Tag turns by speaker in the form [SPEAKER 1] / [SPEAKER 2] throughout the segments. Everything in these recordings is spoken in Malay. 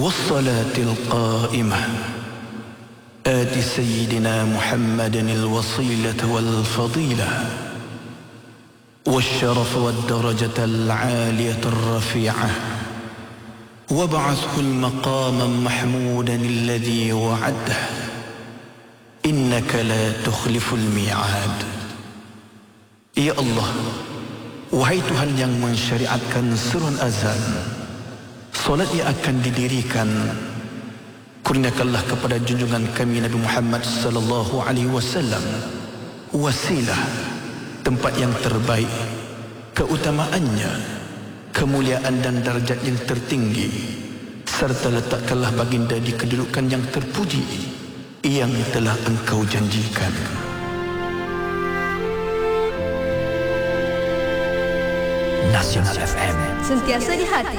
[SPEAKER 1] والصلاة القائمة آت سيدنا محمد الوصيلة والفضيلة والشرف والدرجة العالية الرفيعة وابعثه المقام محمودا الذي وعده إنك لا تخلف الميعاد. Ya Allah, wahai Tuhan yang mensyariatkan serun azan, solat yang akan didirikan, kurniakanlah kepada junjungan kami Nabi Muhammad sallallahu alaihi wasallam wasilah, tempat yang terbaik, keutamaannya, kemuliaan dan darjat yang tertinggi, serta letakkanlah baginda di kedudukan yang terpuji yang telah Engkau janjikan.
[SPEAKER 2] Nasional FM,
[SPEAKER 3] sentiasa di hati.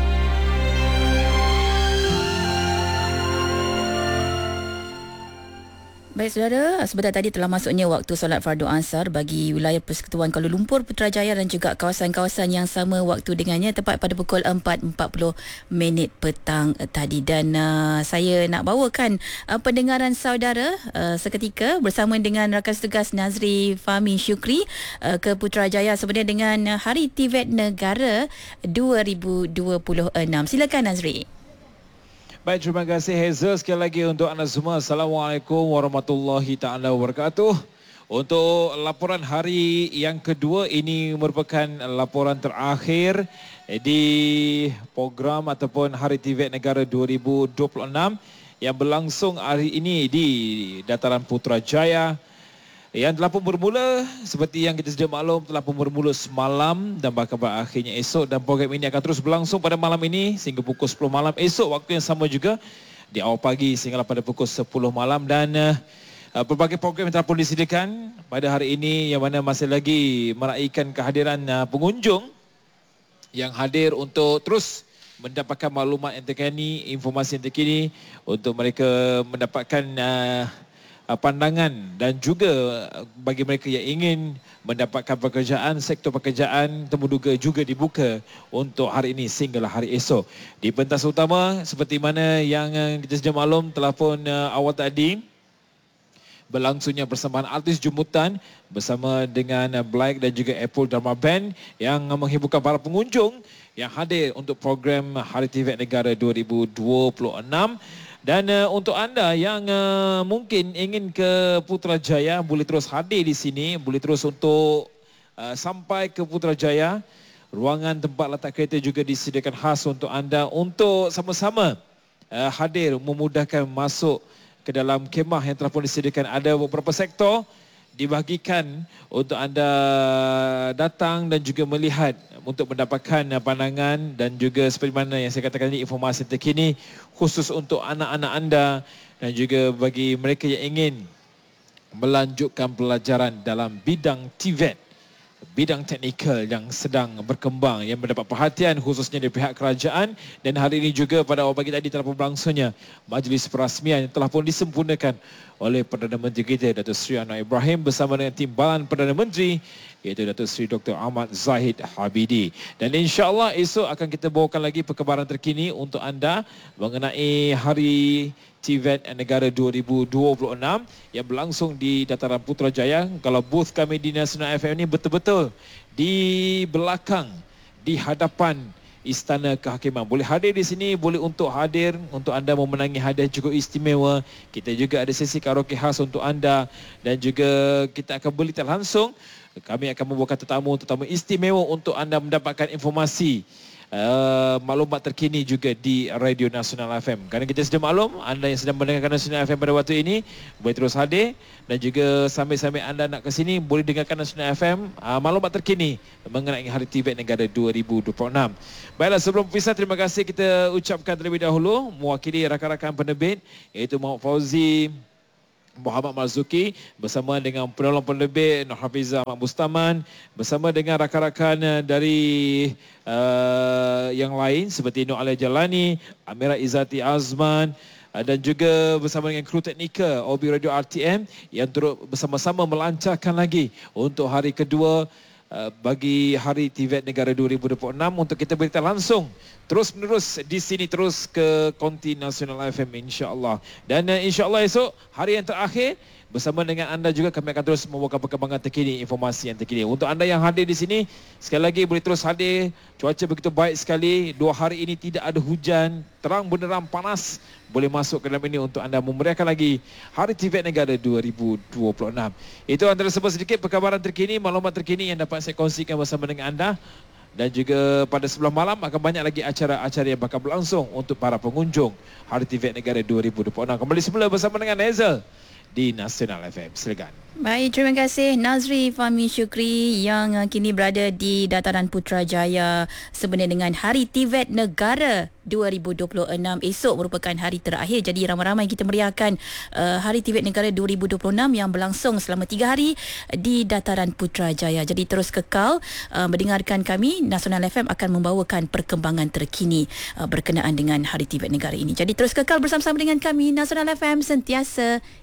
[SPEAKER 4] Baik saudara, sebentar tadi telah masuknya waktu solat fardu asar bagi wilayah Persekutuan Kuala Lumpur, Putrajaya dan juga kawasan-kawasan yang sama waktu dengannya, tepat pada pukul 4.40 petang tadi. Dan saya nak bawakan pendengaran saudara seketika bersama dengan rakan setugas Nazri Fahmi Syukri ke Putrajaya sebenarnya dengan Hari TVET Negara 2026. Silakan Nazri.
[SPEAKER 5] Baik, terima kasih Hazel. Sekali lagi untuk anda semua, Assalamualaikum warahmatullahi ta'ala wabarakatuh. Untuk laporan hari yang kedua, ini merupakan laporan terakhir di program ataupun Hari TVET Negara 2026 yang berlangsung hari ini di Dataran Putrajaya. Yang telah pun bermula, seperti yang kita sedia maklum, telah pun bermula semalam dan bahkan berakhirnya esok, dan program ini akan terus berlangsung pada malam ini sehingga pukul 10 malam esok, waktu yang sama juga di awal pagi sehinggalah pada pukul 10 malam. Dan berbagai program yang telah pun disediakan pada hari ini, yang mana masih lagi meraihkan kehadiran pengunjung yang hadir untuk terus mendapatkan maklumat yang terkini, informasi yang terkini, untuk mereka mendapatkan pandangan, dan juga bagi mereka yang ingin mendapatkan pekerjaan, sektor pekerjaan temuduga juga dibuka untuk hari ini sehinggalah hari esok. Di pentas utama seperti mana yang kita sedia maklum, telah pun awal tadi berlangsungnya persembahan artis jemputan bersama dengan Black dan juga Apple Drama Band yang menghiburkan para pengunjung yang hadir untuk program Hari TVET Negara 2026. Dan untuk anda yang mungkin ingin ke Putrajaya, boleh terus hadir di sini, boleh terus untuk sampai ke Putrajaya. Ruangan tempat letak kereta juga disediakan khas untuk anda untuk sama-sama hadir, memudahkan masuk ke dalam kemah yang telah pun disediakan. Ada beberapa sektor dibahagikan untuk anda datang dan juga melihat untuk mendapatkan pandangan, dan juga seperti mana yang saya katakan ini, informasi terkini khusus untuk anak-anak anda dan juga bagi mereka yang ingin melanjutkan pelajaran dalam bidang TVET, bidang teknikal yang sedang berkembang, yang mendapat perhatian khususnya dari pihak kerajaan. Dan hari ini juga pada awal pagi tadi telah pun berlangsungnya majlis perasmian yang telah pun disempurnakan oleh Perdana Menteri kita Datuk Seri Anwar Ibrahim bersama dengan timbalan Perdana Menteri, iaitu Datuk Seri Dr. Ahmad Zahid Habidi. Dan insya-Allah esok akan kita bawakan lagi perkembangan terkini untuk anda mengenai Hari TVET Negara 2026 yang berlangsung di Dataran Putrajaya. Kalau booth kami di Nasional FM ini betul-betul di belakang, di hadapan Istana Kehakiman. Boleh hadir di sini, boleh untuk hadir untuk anda memenangi hadiah cukup istimewa. Kita juga ada sesi karaoke khas untuk anda, dan juga kita akan berita langsung. Kami akan membawakan tetamu istimewa untuk anda mendapatkan informasi maklumat terkini juga di Radio Nasional FM. Kerana kita sedia maklum, anda yang sedang mendengarkan Nasional FM pada waktu ini boleh terus hadir, dan juga sambil-sambil anda nak ke sini boleh dengarkan Nasional FM maklumat terkini mengenai Hari TVET Negara 2026. Baiklah, sebelum berpisah, terima kasih kita ucapkan terlebih dahulu mewakili rakan-rakan penerbit, iaitu Muhammad Fauzi, Muhammad Marzuki bersama dengan penolong penerbit Nur Hafizah Ahmad Bustaman, bersama dengan rakan-rakan dari yang lain seperti Nur Alia Jalani, Amira Izzati Azman, dan juga bersama dengan kru teknikal OB Radio RTM yang turut bersama-sama melancarkan lagi untuk hari kedua bagi Hari TVET Negara 2026 untuk kita berita langsung terus menerus di sini terus ke Konti Nasional FM insya-Allah. Dan insya-Allah esok hari yang terakhir bersama dengan anda juga kami akan terus membawakan perkembangan terkini, informasi yang terkini. Untuk anda yang hadir di sini, sekali lagi boleh terus hadir. Cuaca begitu baik sekali. 2 hari ini tidak ada hujan, terang benderang panas. Boleh masuk ke dalam ini untuk anda memeriahkan lagi Hari TVET Negara 2026. Itu antara sedikit perkabaran terkini, maklumat terkini yang dapat saya kongsikan bersama dengan anda. Dan juga pada sebelah malam akan banyak lagi acara-acara yang bakal berlangsung untuk para pengunjung Hari TVET Negara 2026. Kembali semula bersama dengan Hazel di Nasional FM. Silakan.
[SPEAKER 4] Baik, terima kasih Nazri Fahmi Syukri yang kini berada di Dataran Putrajaya sebenarnya dengan Hari TVET Negara 2026. Esok merupakan hari terakhir, jadi ramai-ramai kita meriahkan Hari TVET Negara 2026 yang berlangsung selama 3 hari di Dataran Putrajaya. Jadi terus kekal mendengarkan kami. Nasional FM akan membawakan perkembangan terkini berkenaan dengan Hari TVET Negara ini. Jadi terus kekal bersama-sama dengan kami. Nasional FM sentiasa